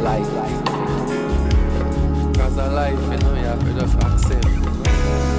life. Cause of life, you know, you have to just accept.